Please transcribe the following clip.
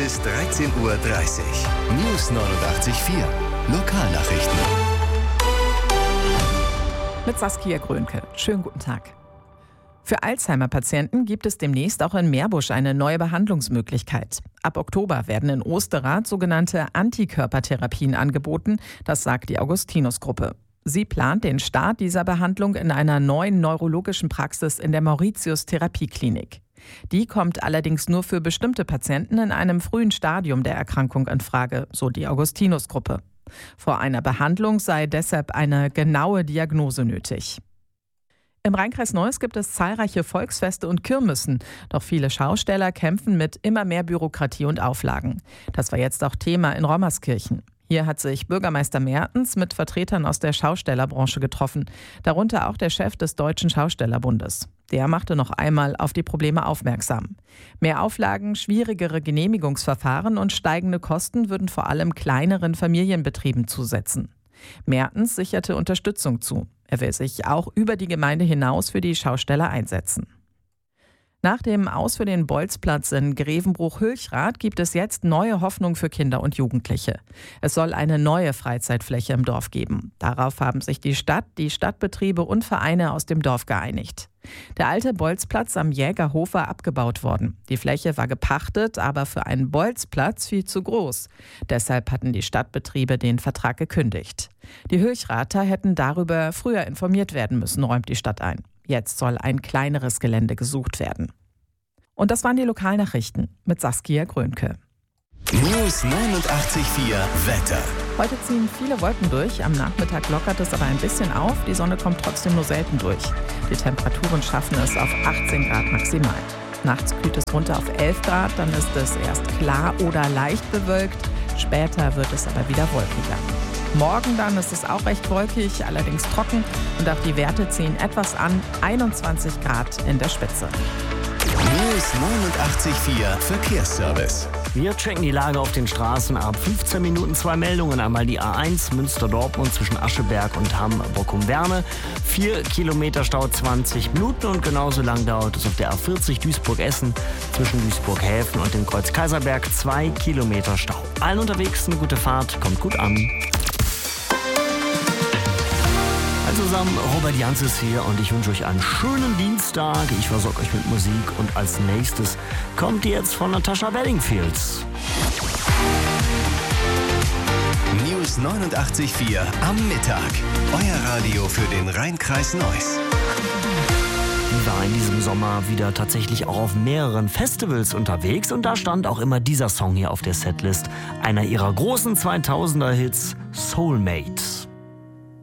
bis 13:30 Uhr. News 89.4. Lokalnachrichten. Mit Saskia Grönke. Schönen guten Tag. Für Alzheimer-Patienten gibt es demnächst auch in Meerbusch eine neue Behandlungsmöglichkeit. Ab Oktober werden in Osterrath sogenannte Antikörpertherapien angeboten, das sagt die Augustinus-Gruppe. Sie plant den Start dieser Behandlung in einer neuen neurologischen Praxis in der Mauritius-Therapieklinik. Die kommt allerdings nur für bestimmte Patienten in einem frühen Stadium der Erkrankung in Frage, so die Augustinus-Gruppe. Vor einer Behandlung sei deshalb eine genaue Diagnose nötig. Im Rheinkreis Neuss gibt es zahlreiche Volksfeste und Kirmessen. Doch viele Schausteller kämpfen mit immer mehr Bürokratie und Auflagen. Das war jetzt auch Thema in Rommerskirchen. Hier hat sich Bürgermeister Mertens mit Vertretern aus der Schaustellerbranche getroffen. Darunter auch der Chef des Deutschen Schaustellerbundes. Der machte noch einmal auf die Probleme aufmerksam. Mehr Auflagen, schwierigere Genehmigungsverfahren und steigende Kosten würden vor allem kleineren Familienbetrieben zusetzen. Mertens sicherte Unterstützung zu. Er will sich auch über die Gemeinde hinaus für die Schausteller einsetzen. Nach dem Aus für den Bolzplatz in Grevenbruch-Hülchrath gibt es jetzt neue Hoffnung für Kinder und Jugendliche. Es soll eine neue Freizeitfläche im Dorf geben. Darauf haben sich die Stadt, die Stadtbetriebe und Vereine aus dem Dorf geeinigt. Der alte Bolzplatz am Jägerhof war abgebaut worden. Die Fläche war gepachtet, aber für einen Bolzplatz viel zu groß. Deshalb hatten die Stadtbetriebe den Vertrag gekündigt. Die Hülchrather hätten darüber früher informiert werden müssen, räumt die Stadt ein. Jetzt soll ein kleineres Gelände gesucht werden. Und das waren die Lokalnachrichten mit Saskia Grönke. News 89.4 Wetter. Heute ziehen viele Wolken durch, am Nachmittag lockert es aber ein bisschen auf, die Sonne kommt trotzdem nur selten durch. Die Temperaturen schaffen es auf 18 Grad maximal. Nachts kühlt es runter auf 11 Grad, dann ist es erst klar oder leicht bewölkt, später wird es aber wieder wolkiger. Morgen dann ist es auch recht wolkig, allerdings trocken und auch die Werte ziehen etwas an, 21 Grad in der Spitze. News 89.4 Verkehrsservice. Wir checken die Lage auf den Straßen ab. 15 Minuten 2 Meldungen. Einmal die A1 Münster-Dortmund zwischen Ascheberg und Hamm-Bockum-Werne. 4 Kilometer Stau 20 Minuten und genauso lang dauert es auf der A40 Duisburg-Essen zwischen Duisburg-Häfen und dem Kreuz Kaiserberg. 2 Kilometer Stau. Allen unterwegs eine gute Fahrt, kommt gut an. Hallo zusammen, Robert Jans ist hier und ich wünsche euch einen schönen Dienstag. Ich versorge euch mit Musik und als nächstes kommt jetzt von Natascha Bedingfield. News 89.4 am Mittag. Euer Radio für den Rheinkreis Neuss. Die war in diesem Sommer wieder tatsächlich auch auf mehreren Festivals unterwegs und da stand auch immer dieser Song hier auf der Setlist. Einer ihrer großen 2000er Hits, Soulmate.